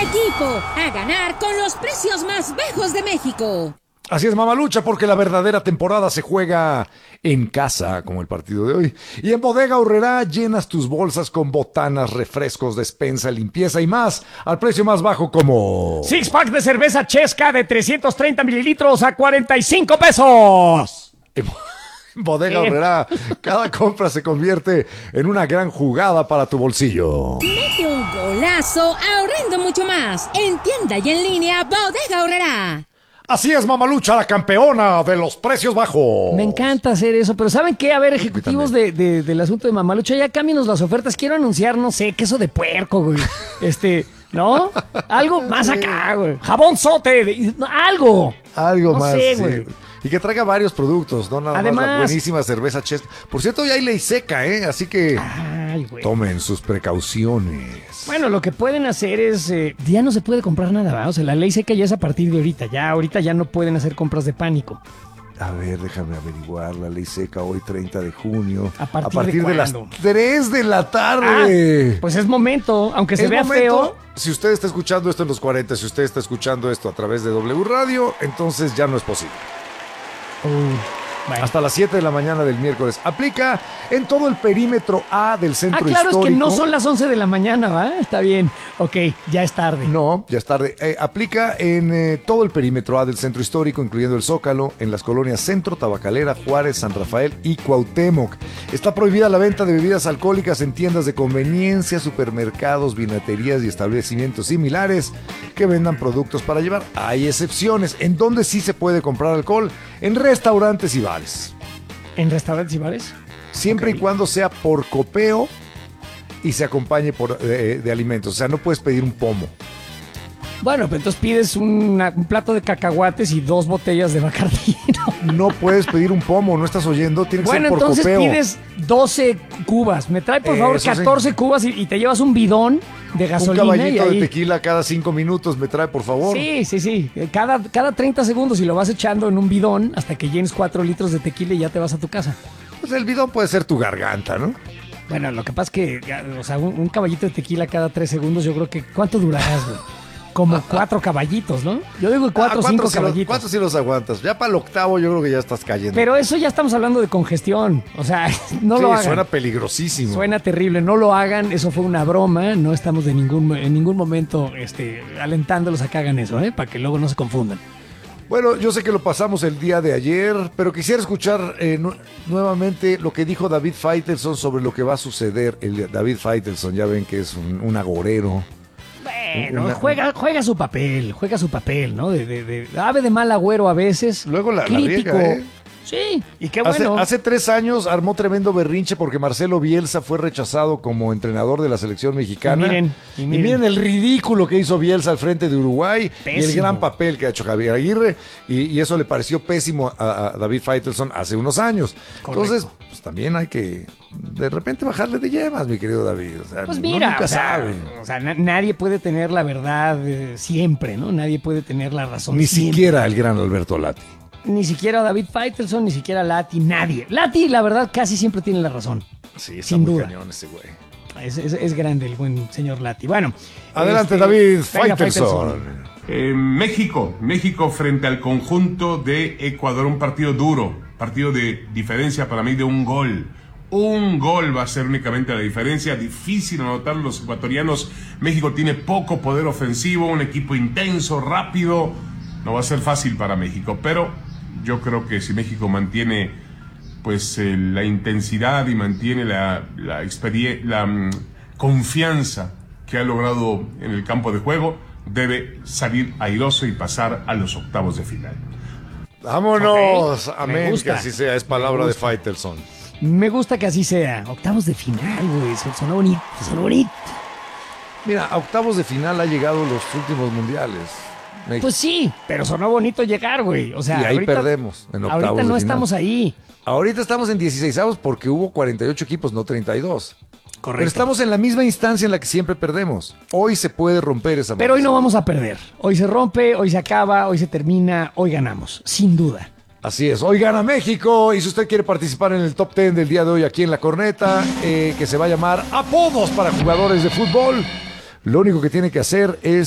equipo, a ganar con los precios más bajos de México. Así es, Mamalucha, porque la verdadera temporada se juega en casa, como el partido de hoy. Y en Bodega Aurrerá llenas tus bolsas con botanas, refrescos, despensa, limpieza y más, al precio más bajo como... Six pack de cerveza Chesca de 330 mililitros a 45 pesos. En Bodega Aurrerá, cada compra se convierte en una gran jugada para tu bolsillo. Mete un golazo ahorrando mucho más. En tienda y en línea, Bodega Aurrerá. Así es, Mamalucha, la campeona de los precios bajos. Me encanta hacer eso, pero ¿saben qué? A ver, ejecutivos del asunto de Mamalucha, ya cámbienos las ofertas. Quiero anunciar, no sé, queso de puerco, güey. ¿No? Algo más acá, güey. Jabón sote, algo. Algo no más, sé, sí. güey. Y que traiga varios productos, no nada Además, más la buenísima cerveza Chesca. Por cierto, ya hay ley seca, así que tomen sus precauciones. Bueno, lo que pueden hacer es, ya no se puede comprar nada, ¿va? O sea, la ley seca ya es a partir de ahorita. Ya ahorita ya no pueden hacer compras de pánico. A ver, déjame averiguar. La ley seca hoy 30 de junio. ¿A partir de las 3 de la tarde. Pues es momento, aunque se vea feo. Si usted está escuchando esto en los 40, si usted está escuchando esto a través de W Radio, entonces ya no es posible. Bueno. Hasta las 7 de la mañana del miércoles. Aplica en todo el perímetro A del centro histórico. Claro, es que no son las 11 de la mañana, ¿va? Está bien. Ok, ya es tarde. No, ya es tarde. Aplica en todo el perímetro A del centro histórico, incluyendo el Zócalo, en las colonias Centro, Tabacalera, Juárez, San Rafael y Cuauhtémoc. Está prohibida la venta de bebidas alcohólicas en tiendas de conveniencia, supermercados, vinaterías y establecimientos similares que vendan productos para llevar. Hay excepciones. ¿En dónde sí se puede comprar alcohol? En restaurantes y bares. ¿En restaurantes y bares? Siempre y cuando sea por copeo y se acompañe de alimentos. O sea, no puedes pedir un pomo. Bueno, pues entonces pides un plato de cacahuates y 2 botellas de Bacardí. No puedes pedir un pomo, ¿no estás oyendo? Tiene que ser por copeo. Bueno, entonces pides 12 cubas. Me trae, por favor, 14 cubas y te llevas un bidón de gasolina. Un caballito de tequila cada 5 minutos me trae, por favor. Sí. Cada 30 segundos y lo vas echando en un bidón hasta que llenes 4 litros de tequila y ya te vas a tu casa. Pues el bidón puede ser tu garganta, ¿no? Bueno, lo que pasa es que, o sea, un caballito de tequila cada 3 segundos, yo creo que... ¿Cuánto durarás, güey? Como 4 caballitos, ¿no? Yo digo 4 o 5 caballitos. 4 sí los aguantas. Ya para el octavo yo creo que ya estás cayendo. Pero eso ya estamos hablando de congestión. O sea, no lo hagan. Suena peligrosísimo. Suena terrible. No lo hagan. Eso fue una broma. No estamos en ningún momento alentándolos a que hagan eso, para que luego no se confundan. Bueno, yo sé que lo pasamos el día de ayer, pero quisiera escuchar nuevamente lo que dijo David Faitelson sobre lo que va a suceder. David Faitelson, ya ven que es un agorero. Bueno, juega su papel, ¿no? De ave de mal agüero a veces. Luego la crítico. riega, Sí, y qué bueno. Hace 3 años armó tremendo berrinche porque Marcelo Bielsa fue rechazado como entrenador de la selección mexicana. Y miren el ridículo que hizo Bielsa al frente de Uruguay. Pésimo. Y el gran papel que ha hecho Javier Aguirre. Y eso le pareció pésimo a David Faitelson hace unos años. Correcto. Entonces, pues también hay que de repente bajarle de yemas, mi querido David. O sea, pues mira, nunca sabe. O sea, nadie puede tener la verdad siempre, ¿no? Nadie puede tener la razón Ni siempre. siquiera el gran Alberto Lati. Ni siquiera David Faitelson, ni siquiera Lati, nadie. Lati, la verdad, casi siempre tiene la razón. Sí, está sin muy duda. cañón ese güey. Es grande el buen señor Lati. Bueno. Adelante, David Faitelson. México frente al conjunto de Ecuador, un partido duro, partido de diferencia para mí de un gol. Un gol va a ser únicamente la diferencia, difícil anotar los ecuatorianos. México tiene poco poder ofensivo, un equipo intenso, rápido. No va a ser fácil para México, pero yo creo que si México mantiene pues la intensidad y mantiene la confianza que ha logrado en el campo de juego, debe salir airoso y pasar a los octavos de final. Vámonos, okay. Amén, gusta. Que así sea, es palabra de Faitelson. Me gusta que así sea. Octavos de final, güey, sonó bonito. Mira, a octavos de final ha llegado los últimos mundiales. Pues sí, pero sonó bonito llegar, güey. O sea, y ahí ahorita, perdemos en octavos ahorita no de final. Estamos ahí. Ahorita estamos en 16avos porque hubo 48 equipos, no 32. Correcto. Pero estamos en la misma instancia en la que siempre perdemos. Hoy se puede romper esa Pero hoy no vamos a perder. Hoy se rompe, hoy se acaba, hoy se termina, hoy ganamos, sin duda. Así es, hoy gana México. Y si usted quiere participar en el top 10 del día de hoy aquí en La Corneta, que se va a llamar Apodos para Jugadores de Fútbol, lo único que tiene que hacer es